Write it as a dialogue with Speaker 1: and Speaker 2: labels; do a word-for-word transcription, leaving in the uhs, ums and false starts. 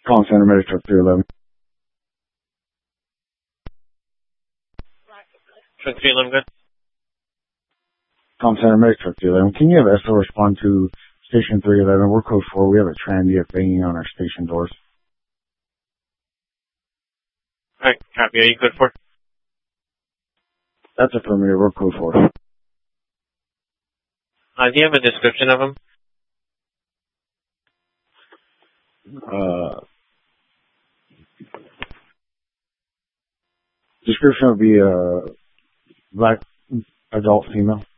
Speaker 1: Calling Center Medic Truck three eleven.
Speaker 2: Truck three eleven, good.
Speaker 1: Calling Center Medic Truck three eleven. Can you have S O respond to Station three eleven? We're code four. We have a transient banging on our station doors.
Speaker 2: Alright, copy. Are you code four?
Speaker 1: That's affirmative. We're code four.
Speaker 2: Uh, do you have a description of him?
Speaker 1: Uh, description would be a black adult female.